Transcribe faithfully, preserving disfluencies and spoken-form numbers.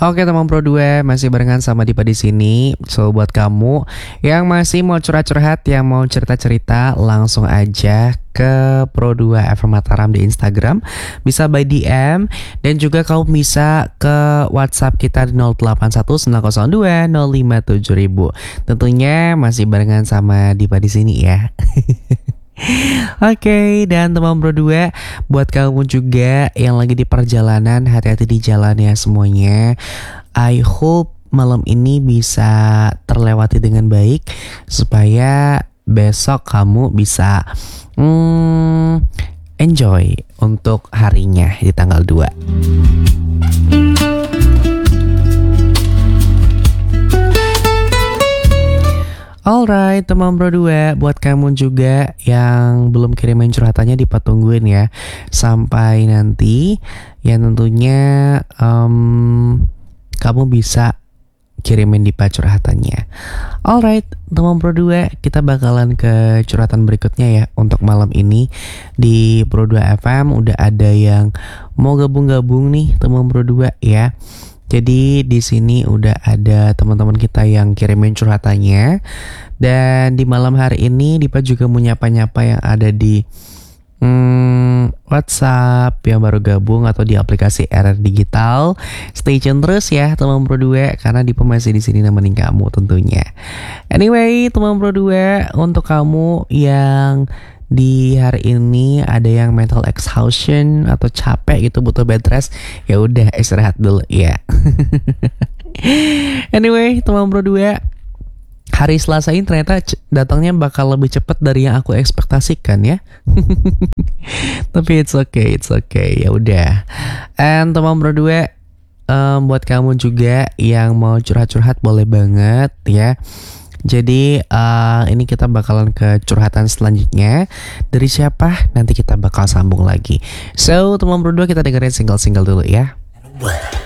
Oke teman Pro dua, masih barengan sama Dipa di sini. So buat kamu yang masih mau curhat-curhat, yang mau cerita-cerita, langsung aja ke Pro dua F M Mataram di Instagram. Bisa by D M dan juga kamu bisa ke WhatsApp kita di nol delapan satu sembilan nol dua nol lima tujuh ribu. Tentunya masih barengan sama Dipa di sini ya. Oke, okay, dan teman Pro dua, buat kamu juga yang lagi di perjalanan, hati-hati di jalan ya semuanya. I hope malam ini bisa terlewati dengan baik supaya besok kamu bisa hmm, enjoy untuk harinya di tanggal dua. Alright teman Pro dua, buat kamu juga yang belum kirimin curhatannya dipatungguin ya sampai nanti ya, tentunya um, kamu bisa kirimin Dipa curhatannya. Alright teman Pro dua, kita bakalan ke curhatan berikutnya ya. Untuk malam ini di Pro dua F M udah ada yang mau gabung-gabung nih teman Pro dua ya. Jadi di sini udah ada teman-teman kita yang kirimin curhatannya. Dan di malam hari ini Dipa juga mau nyapa-nyapa yang ada di hmm, WhatsApp yang baru gabung atau di aplikasi R R Digital. Stay tune terus ya teman Pro dua, karena Dipa masih di sini nemenin kamu tentunya. Anyway teman Pro dua, untuk kamu yang di hari ini ada yang mental exhaustion atau capek gitu, butuh bed rest, ya udah istirahat dulu ya. Anyway teman Pro dua, hari Selasa ini ternyata c- datangnya bakal lebih cepat dari yang aku ekspektasikan ya. Tapi it's okay, it's okay, ya udah. And teman Pro dua, um, buat kamu juga yang mau curhat-curhat boleh banget ya. Jadi uh, ini kita bakalan ke curhatan selanjutnya. Dari siapa? Nanti kita bakal sambung lagi. So teman Pro dua, kita dengerin single-single dulu ya.